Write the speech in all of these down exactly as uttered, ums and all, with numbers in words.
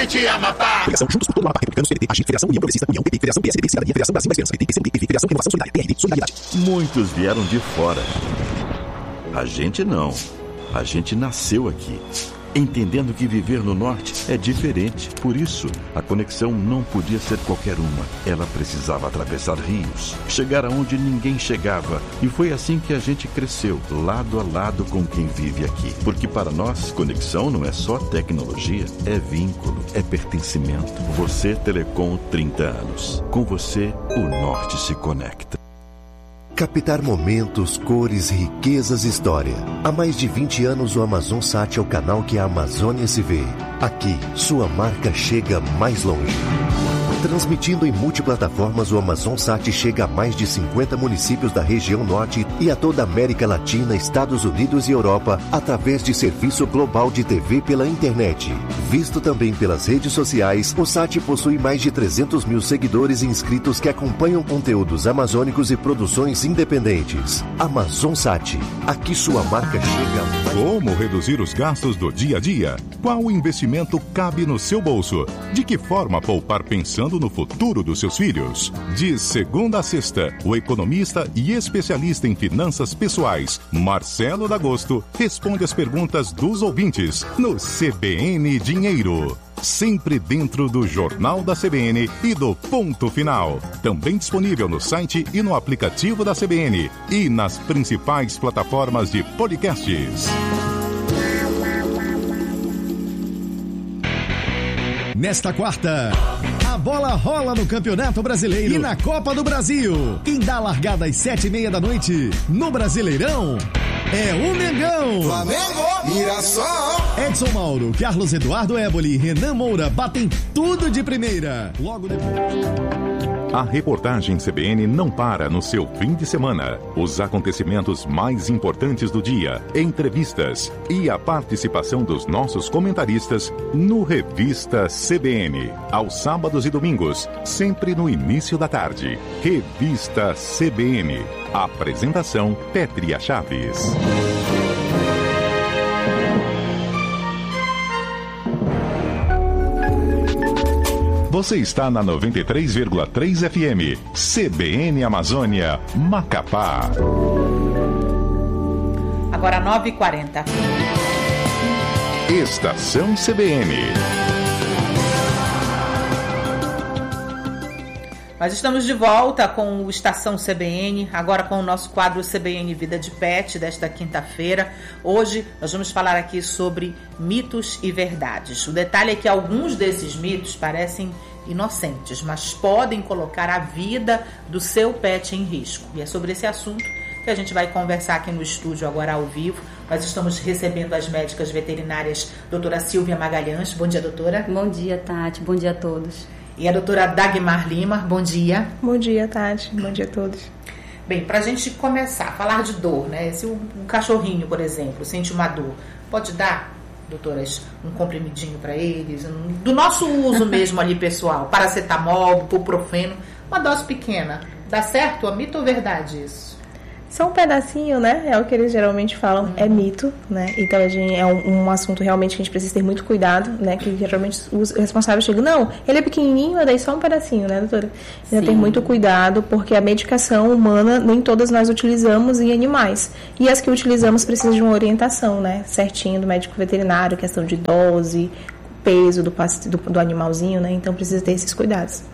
frente Amapá. Federação Juntos por todo o Amapá, Republicanos, P D T, A G, Federação União Progressista, União P P, Federação P S D B, Cidadania, Federação Brasil Mais Criança, P T, P C M D, P V, Federação Renovação Solidária, P R D, Solidariedade. Muitos vieram de fora. A gente não. A gente nasceu aqui, entendendo que viver no norte é diferente. Por isso, a conexão não podia ser qualquer uma. Ela precisava atravessar rios, chegar aonde ninguém chegava. E foi assim que a gente cresceu, lado a lado com quem vive aqui. Porque para nós, conexão não é só tecnologia, é vínculo, é pertencimento. Você, Telecom, trinta anos. Com você, o norte se conecta. Captar momentos, cores, riquezas e história. Há mais de vinte anos o Amazonsat é o canal que a Amazônia se vê. Aqui, sua marca chega mais longe. Transmitindo em multiplataformas, o Amazonsat chega a mais de cinquenta municípios da região norte e a toda a América Latina, Estados Unidos e Europa, através de serviço global de T V pela internet. Visto também pelas redes sociais, o Sat possui mais de trezentos mil seguidores e inscritos que acompanham conteúdos amazônicos e produções independentes. Amazonsat, aqui sua marca chega mais... Como reduzir os gastos do dia a dia? Qual investimento cabe no seu bolso? De que forma poupar pensando no futuro dos seus filhos? De segunda a sexta, o economista e especialista em finanças pessoais, Marcelo D'Agosto, responde as perguntas dos ouvintes no C B N Dinheiro. Sempre dentro do Jornal da C B N e do Ponto Final. Também disponível no site e no aplicativo da C B N e nas principais plataformas de podcasts. Nesta quarta, a bola rola no Campeonato Brasileiro e na Copa do Brasil. Quem dá a largada às sete e meia da noite no Brasileirão é o Mengão. Flamengo, Mirassol. Edson Mauro, Carlos Eduardo Éboli e Renan Moura batem tudo de primeira. Logo depois... A reportagem C B N não para no seu fim de semana. Os acontecimentos mais importantes do dia, entrevistas e a participação dos nossos comentaristas no Revista C B N. Aos sábados e domingos, sempre no início da tarde. Revista C B N. Apresentação Pétria Chaves. Você está na noventa e três vírgula três F M, C B N Amazônia, Macapá. Agora nove e quarenta. Estação C B N. Nós estamos de volta com o Estação C B N, agora com o nosso quadro C B N Vida de Pet desta quinta-feira. Hoje nós vamos falar aqui sobre mitos e verdades. O detalhe é que alguns desses mitos parecem inocentes, mas podem colocar a vida do seu pet em risco. E é sobre esse assunto que a gente vai conversar aqui no estúdio agora ao vivo. Nós estamos recebendo as médicas veterinárias doutora Silvia Magalhães. Bom dia, doutora. Bom dia, Tati. Bom dia a todos. E a doutora Dagmar Lima. Bom dia. Bom dia, Tati. Bom dia a todos. Bem, para a gente começar a falar de dor, né? Se um cachorrinho, por exemplo, sente uma dor, pode dar, doutoras, um comprimidinho para eles? Um, do nosso uso mesmo ali, pessoal, paracetamol, ibuprofeno, uma dose pequena. Dá certo? É mito ou verdade isso? Só um pedacinho, né? É o que eles geralmente falam, uhum. É mito, né? Então a gente, é um, um assunto realmente que a gente precisa ter muito cuidado, né? Que geralmente os responsáveis chegam, não, ele é pequenininho, eu dei só um pedacinho, né, doutora? Ainda tem muito cuidado, porque a medicação humana, nem todas nós utilizamos em animais. E as que utilizamos precisam de uma orientação, né? Certinho do médico veterinário, questão de dose, peso do, do, do animalzinho, né? Então precisa ter esses cuidados.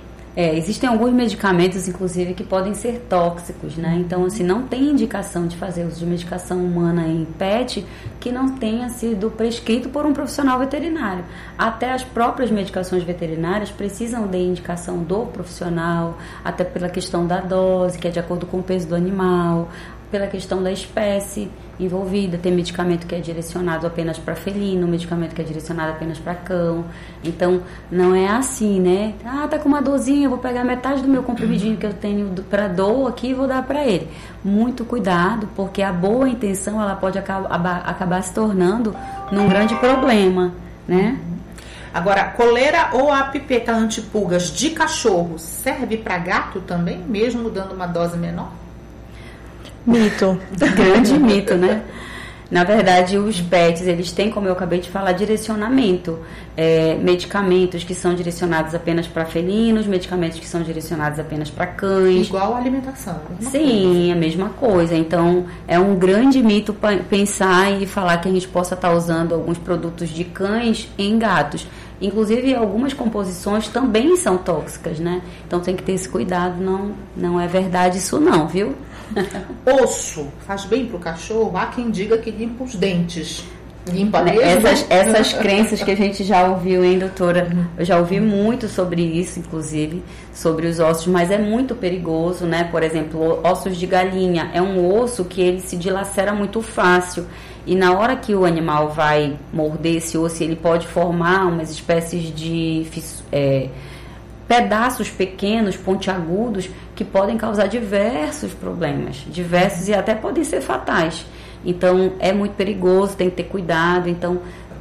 É, existem alguns medicamentos, inclusive, que podem ser tóxicos, né? Então, assim, não tem indicação de fazer uso de medicação humana em pet que não tenha sido prescrito por um profissional veterinário. Até as próprias medicações veterinárias precisam de indicação do profissional, até pela questão da dose, que é de acordo com o peso do animal, pela questão da espécie envolvida. Tem medicamento que é direcionado apenas para felino, medicamento que é direcionado apenas para cão. Então, não é assim, né? Ah, tá com uma dorzinha, eu vou pegar metade do meu comprimidinho que eu tenho para dor aqui e vou dar para ele. Muito cuidado, porque a boa intenção ela pode acabar, acabar se tornando num grande problema, né? Agora, coleira ou a pipeta antipulgas de cachorro serve para gato também, mesmo dando uma dose menor? Mito. Grande mito, né? Na verdade, os pets, eles têm, como eu acabei de falar, direcionamento. É, medicamentos que são direcionados apenas para felinos, medicamentos que são direcionados apenas para cães. Igual a alimentação. A Sim, coisa. a mesma coisa. Então, é um grande mito pensar e falar que a gente possa estar usando alguns produtos de cães em gatos. Inclusive, algumas composições também são tóxicas, né? Então, tem que ter esse cuidado. Não, não é verdade isso não, viu? Osso faz bem pro cachorro? Há quem diga que limpa os dentes. Limpa mesmo? Essas, essas crenças que a gente já ouviu, hein, doutora? Eu já ouvi muito sobre isso, inclusive, sobre os ossos, mas é muito perigoso, né? Por exemplo, ossos de galinha é um osso que ele se dilacera muito fácil. E na hora que o animal vai morder esse osso, ele pode formar umas espécies de é, pedaços pequenos, pontiagudos, que podem causar diversos problemas, diversos e até podem ser fatais. Então, é muito perigoso, tem que ter cuidado. Então,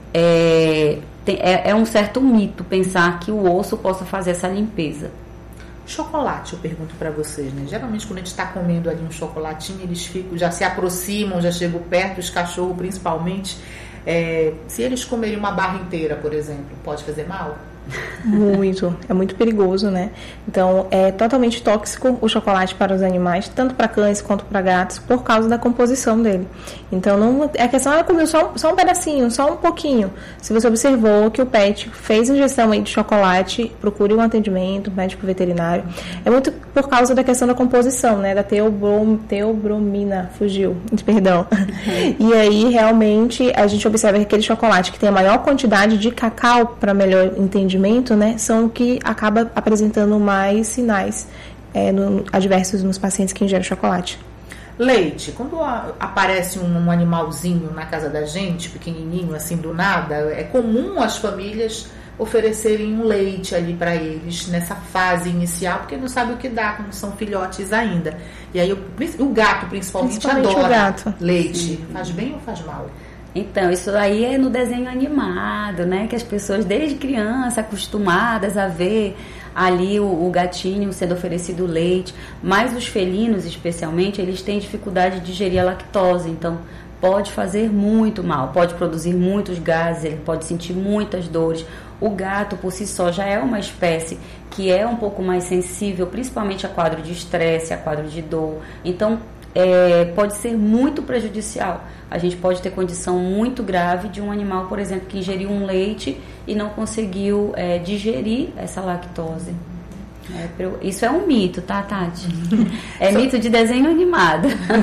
é, tem, é, é um certo mito pensar que o osso possa fazer essa limpeza. Chocolate, eu pergunto para vocês, né? Geralmente, quando a gente está comendo ali um chocolatinho, eles ficam, já se aproximam, já chegam perto, os cachorros principalmente. É, se eles comerem uma barra inteira, por exemplo, pode fazer mal? Muito, é muito perigoso, né? Então, é totalmente tóxico o chocolate para os animais, tanto para cães quanto para gatos, por causa da composição dele. Então, não, a questão é comer só, só um pedacinho, só um pouquinho. Se você observou que o pet fez injeção aí de chocolate, procure um atendimento, um médico veterinário. É muito por causa da questão da composição, né? Da teobrom, teobromina, fugiu, perdão. E aí, realmente, a gente observa que aquele chocolate que tem a maior quantidade de cacau, para melhor entendimento, né, são o que acaba apresentando mais sinais é, no, adversos nos pacientes que ingerem chocolate. Leite, quando a, aparece um, um animalzinho na casa da gente, pequenininho, assim, do nada, é comum as famílias oferecerem um leite ali para eles nessa fase inicial, porque não sabe o que dá, como são filhotes ainda. E aí o, o gato, principalmente, principalmente adora o gato. Leite. Sim. Faz bem ou faz mal? Então, isso aí é no desenho animado, né? Que as pessoas, desde criança, acostumadas a ver ali o, o gatinho sendo oferecido leite. Mas os felinos, especialmente, eles têm dificuldade de digerir a lactose. Então, pode fazer muito mal, pode produzir muitos gases, ele pode sentir muitas dores. O gato, por si só, já é uma espécie que é um pouco mais sensível, principalmente a quadro de estresse, a quadro de dor. Então, é, pode ser muito prejudicial. A gente pode ter condição muito grave de um animal, por exemplo, que ingeriu um leite e não conseguiu é, digerir essa lactose. É, isso é um mito, tá, Tati? É mito de desenho animado.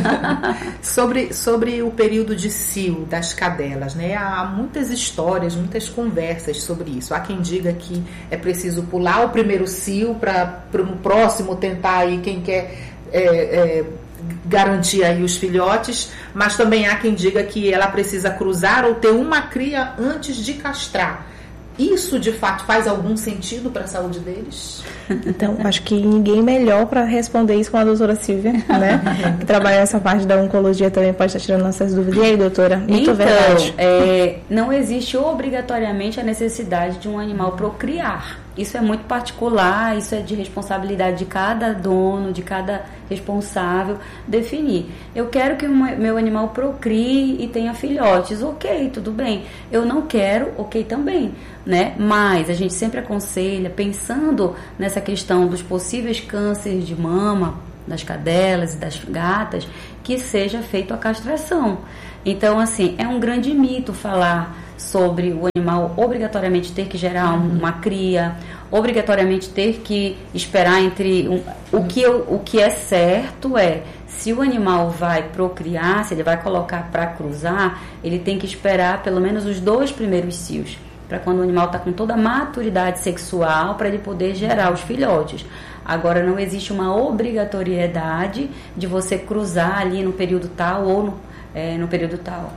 sobre, sobre o período de cio das cadelas, né? Há muitas histórias, muitas conversas sobre isso. Há quem diga que é preciso pular o primeiro cio para no próximo tentar aí quem quer é, é, garantir aí os filhotes, mas também há quem diga que ela precisa cruzar ou ter uma cria antes de castrar. Isso, de fato, faz algum sentido para a saúde deles? Então, acho que ninguém melhor para responder isso com a doutora Silvia, né? Que trabalha nessa parte da oncologia também pode estar tirando nossas dúvidas. E aí, doutora? Muito então, verdade. É, não existe obrigatoriamente a necessidade de um animal procriar. Isso é muito particular, isso é de responsabilidade de cada dono, de cada responsável definir. Eu quero que o meu animal procrie e tenha filhotes. Ok, tudo bem. Eu não quero, ok também, né? Mas a gente sempre aconselha, pensando nessa questão dos possíveis cânceres de mama, das cadelas e das gatas, que seja feita a castração. Então, assim, é um grande mito falar sobre o animal obrigatoriamente ter que gerar uma cria, obrigatoriamente ter que esperar entre... Um, o, que eu, o que é certo é, se o animal vai procriar, se ele vai colocar para cruzar, ele tem que esperar pelo menos os dois primeiros cios, para quando o animal está com toda a maturidade sexual, para ele poder gerar os filhotes. Agora, não existe uma obrigatoriedade de você cruzar ali no período tal ou no, é, no período tal.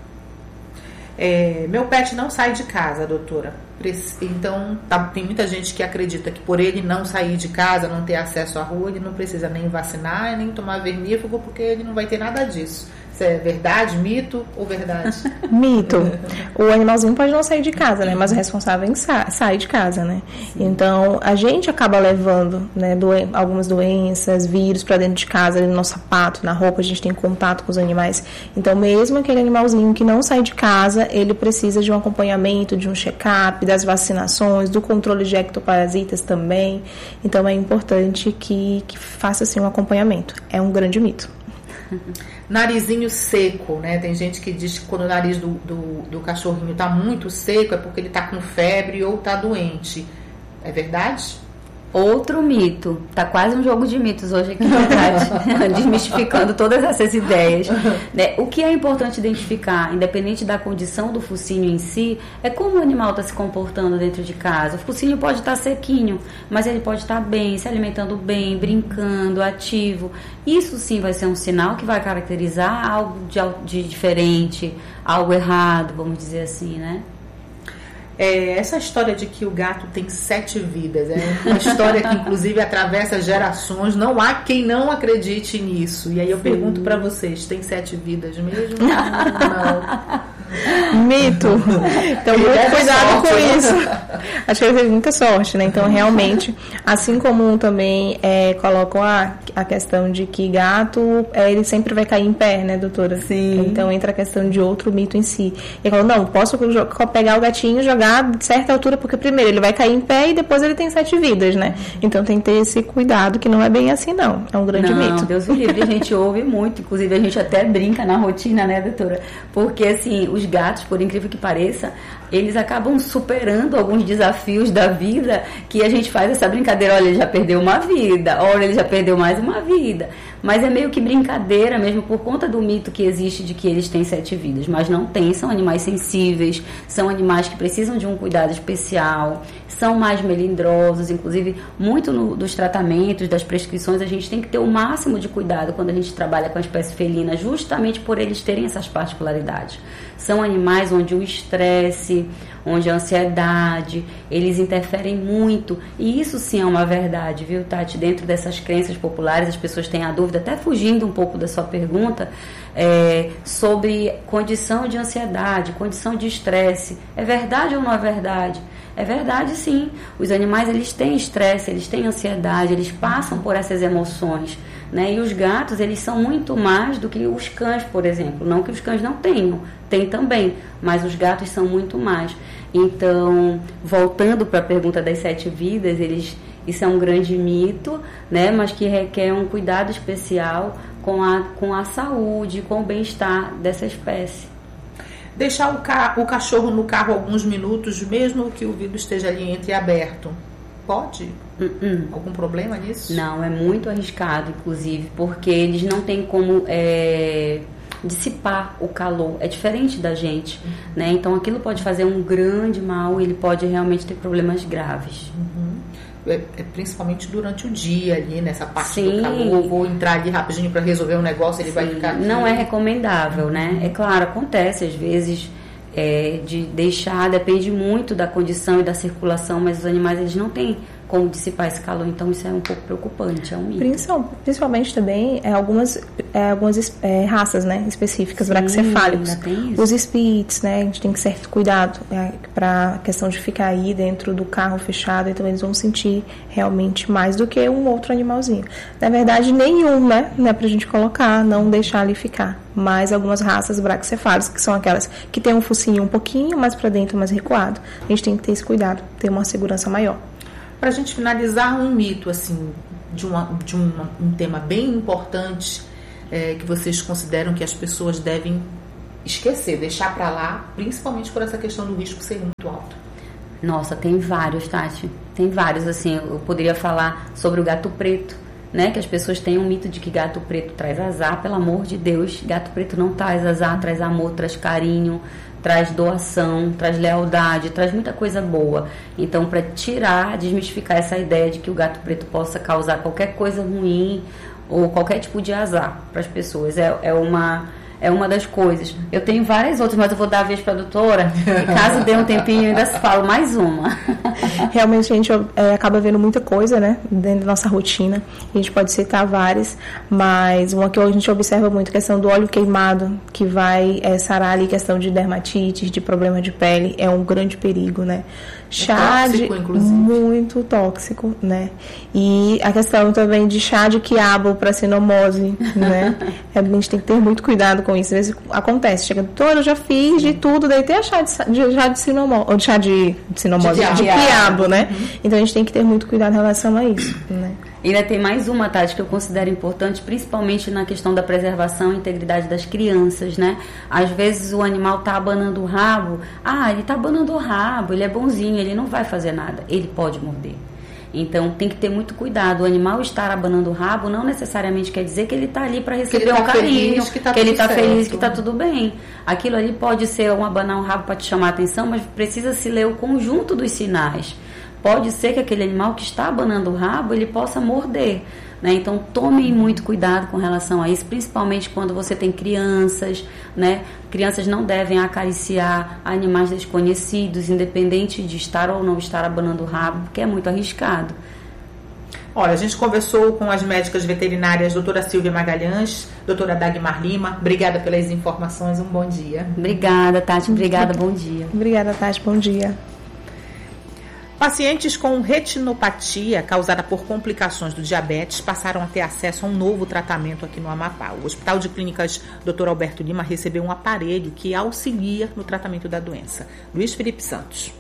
É, meu pet não sai de casa, doutora. Então, tá, tem muita gente que acredita que por ele não sair de casa, não ter acesso à rua, ele não precisa nem vacinar, nem tomar vermífugo, porque ele não vai ter nada disso. Isso é verdade, mito ou verdade? Mito. O animalzinho pode não sair de casa, né? Mas o responsável sa- sai de casa, né? Sim. Então, a gente acaba levando, né, doen- algumas doenças, vírus para dentro de casa, no nosso sapato, na roupa, a gente tem contato com os animais. Então, mesmo aquele animalzinho que não sai de casa, ele precisa de um acompanhamento, de um check-up, das vacinações, do controle de ectoparasitas também. Então, é importante que, que faça, assim, um acompanhamento. É um grande mito. Narizinho seco, né? Tem gente que diz que quando o nariz do, do, do cachorrinho tá muito seco é porque ele tá com febre ou tá doente. É verdade? Outro mito. Tá quase um jogo de mitos hoje aqui, verdade? Desmistificando todas essas ideias. Né? O que é importante identificar, independente da condição do focinho em si, é como o animal está se comportando dentro de casa. O focinho pode estar sequinho, mas ele pode estar bem, se alimentando bem, brincando, ativo. Isso sim vai ser um sinal que vai caracterizar algo de, de diferente, algo errado, vamos dizer assim, né? É, essa história de que o gato tem sete vidas é uma história que inclusive atravessa gerações. Não há quem não acredite nisso. E aí eu Sim. pergunto para vocês, tem sete vidas mesmo? Não. Mito. Então, muito cuidado sorte, com né? isso. Acho que ele teve muita sorte, né? Então, realmente, assim como também é, colocam a, a questão de que gato, é, ele sempre vai cair em pé, né, doutora? Sim. Então, entra a questão de outro mito em si. Ele falou, não, posso pegar o gatinho e jogar de certa altura, porque primeiro ele vai cair em pé e depois ele tem sete vidas, né? Então, tem que ter esse cuidado, que não é bem assim, não. É um grande não, mito. Deus o livre, a gente ouve muito, inclusive a gente até brinca na rotina, né, doutora? Porque, assim, os gatos, por incrível que pareça, eles acabam superando alguns desafios da vida, que a gente faz essa brincadeira, olha, ele já perdeu uma vida, olha, ele já perdeu mais uma vida. Mas é meio que brincadeira mesmo, por conta do mito que existe de que eles têm sete vidas. Mas não tem, são animais sensíveis, são animais que precisam de um cuidado especial, são mais melindrosos, inclusive muito no, dos tratamentos, das prescrições, a gente tem que ter o máximo de cuidado quando a gente trabalha com a espécie felina, justamente por eles terem essas particularidades. São animais onde o estresse, onde a ansiedade, eles interferem muito. E isso sim é uma verdade, viu, Tati? Dentro dessas crenças populares, as pessoas têm a dúvida, até fugindo um pouco da sua pergunta, é, sobre condição de ansiedade, condição de estresse. É verdade ou não é verdade? É verdade, sim. Os animais, eles têm estresse, eles têm ansiedade, eles passam por essas emoções, né? E os gatos, eles são muito mais do que os cães, por exemplo. Não que os cães não tenham, tem também, mas os gatos são muito mais. Então, voltando para a pergunta das sete vidas, eles, isso é um grande mito, né? Mas que requer um cuidado especial com a, com a saúde, com o bem-estar dessa espécie. Deixar o, ca- o cachorro no carro alguns minutos, mesmo que o vidro esteja ali entreaberto, pode? Uh-uh. Algum problema nisso? Não, é muito arriscado, inclusive, porque eles não têm como é, dissipar o calor. É diferente da gente, uhum. né? Então, aquilo pode fazer um grande mal, ele pode realmente ter problemas graves. Uhum. É, é principalmente durante o dia ali, nessa parte Sim. do calor, vou entrar ali rapidinho para resolver um negócio, ele Sim. vai ficar aqui. Não é recomendável, uhum. né? É claro, acontece às vezes é, de deixar, depende muito da condição e da circulação, mas os animais, eles não têm como dissipar esse calor, então isso é um pouco preocupante, é um mito. Principalmente também é, algumas, é, algumas é, raças, né, específicas, Sim, braquicefálicos. Os Spitz, né, a gente tem que ter cuidado é, para a questão de ficar aí dentro do carro fechado, então eles vão sentir realmente mais do que um outro animalzinho. Na verdade, nenhum, né, né, pra gente colocar, não deixar ali ficar. Mas algumas raças braquicefálicas, que são aquelas que tem um focinho um pouquinho mais para dentro, mais recuado. A gente tem que ter esse cuidado, ter uma segurança maior. Para a gente finalizar, um mito, assim, de, uma, de uma, um tema bem importante é, que vocês consideram que as pessoas devem esquecer, deixar para lá, principalmente por essa questão do risco ser muito alto. Nossa, tem vários, Tati. Tem vários, assim, eu poderia falar sobre o gato preto, né? Que as pessoas têm um mito de que gato preto traz azar. Pelo amor de Deus, gato preto não traz azar, traz amor, traz carinho, traz doação, traz lealdade, traz muita coisa boa. Então, para tirar, desmistificar essa ideia de que o gato preto possa causar qualquer coisa ruim ou qualquer tipo de azar para as pessoas, é, é, uma, é uma das coisas. Eu tenho várias outras, mas eu vou dar a vez para a doutora, e caso dê um tempinho, eu ainda falo mais uma. realmente a gente é, acaba vendo muita coisa, né, dentro da nossa rotina. A gente pode citar várias, mas uma que a gente observa muito, a questão do óleo queimado, que vai é, sarar ali questão de dermatite, de problema de pele, é um grande perigo, né. Chá é tóxico, de, inclusive. muito tóxico, né. E a questão também de chá de quiabo para sinomose, né. A gente tem que ter muito cuidado com isso. Às vezes acontece, chega, doutor, eu já fiz de tudo, daí tem a chá de, de, chá de sinomose, ou de chá de, de sinomose, de, de quiabo, né. Uhum. Então a gente tem que ter muito cuidado em relação a isso, né. Ainda tem mais uma, Tati, que eu considero importante, principalmente na questão da preservação e integridade das crianças, né? Às vezes o animal tá abanando o rabo, ah, ele tá abanando o rabo, ele é bonzinho, ele não vai fazer nada, ele pode morder. Então tem que ter muito cuidado. O animal estar abanando o rabo não necessariamente quer dizer que ele está ali para receber um carinho, que, tá que ele está feliz, que está tudo bem. Aquilo ali pode ser um abanar o rabo para te chamar a atenção, mas precisa se ler o conjunto dos sinais. Pode ser que aquele animal que está abanando o rabo, ele possa morder, né? Então tomem muito cuidado com relação a isso, principalmente quando você tem crianças, né? Crianças não devem acariciar animais desconhecidos, independente de estar ou não estar abanando o rabo, porque é muito arriscado. Olha, a gente conversou com as médicas veterinárias doutora Silvia Magalhães, doutora Dagmar Lima. Obrigada pelas informações, um bom dia. Obrigada, Tati. Obrigada, bom dia. Obrigada, Tati. Bom dia. Pacientes com retinopatia causada por complicações do diabetes passaram a ter acesso a um novo tratamento aqui no Amapá. O Hospital de Clínicas doutor Alberto Lima recebeu um aparelho que auxilia no tratamento da doença. Luiz Felipe Santos.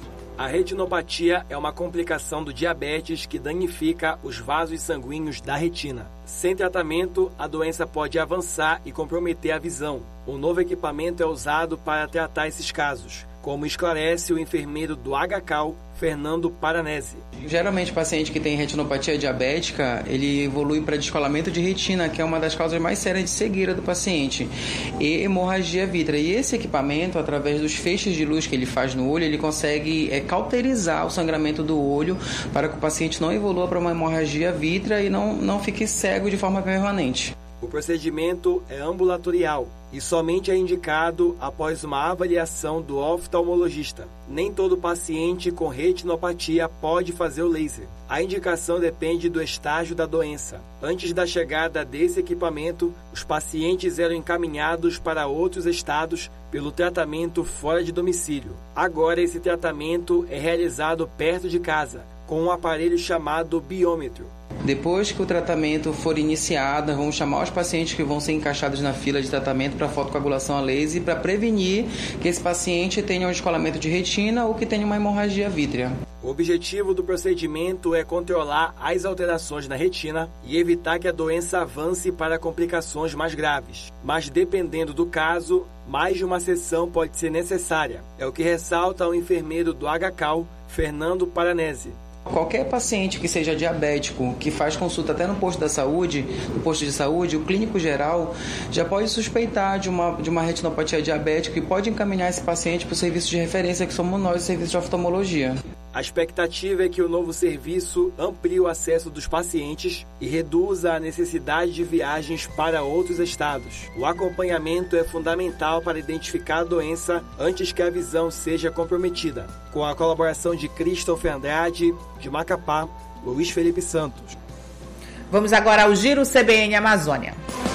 A retinopatia é uma complicação do diabetes que danifica os vasos sanguíneos da retina. Sem tratamento, a doença pode avançar e comprometer a visão. Um novo equipamento é usado para tratar esses casos, como esclarece o enfermeiro do H C A L, Fernando Paranese. Geralmente o paciente que tem retinopatia diabética, ele evolui para descolamento de retina, que é uma das causas mais sérias de cegueira do paciente, e hemorragia vítrea. E esse equipamento, através dos feixes de luz que ele faz no olho, ele consegue é, cauterizar o sangramento do olho para que o paciente não evolua para uma hemorragia vítrea e não, não fique cego de forma permanente. O procedimento é ambulatorial e somente é indicado após uma avaliação do oftalmologista. Nem todo paciente com retinopatia pode fazer o laser. A indicação depende do estágio da doença. Antes da chegada desse equipamento, os pacientes eram encaminhados para outros estados pelo tratamento fora de domicílio. Agora esse tratamento é realizado perto de casa, com um aparelho chamado biômetro. Depois que o tratamento for iniciado, vamos chamar os pacientes que vão ser encaixados na fila de tratamento para fotocoagulação a laser para prevenir que esse paciente tenha um descolamento de retina ou que tenha uma hemorragia vítrea. O objetivo do procedimento é controlar as alterações na retina e evitar que a doença avance para complicações mais graves. Mas dependendo do caso, mais de uma sessão pode ser necessária. É o que ressalta o enfermeiro do H C A L, Fernando Paranese. Qualquer paciente que seja diabético, que faz consulta até no posto da saúde, no posto de saúde, o clínico geral já pode suspeitar de uma, de uma retinopatia diabética e pode encaminhar esse paciente para o serviço de referência, que somos nós, o serviço de oftalmologia. A expectativa é que o novo serviço amplie o acesso dos pacientes e reduza a necessidade de viagens para outros estados. O acompanhamento é fundamental para identificar a doença antes que a visão seja comprometida. Com a colaboração de Christopher Andrade, de Macapá, Luiz Felipe Santos. Vamos agora ao Giro C B N Amazônia.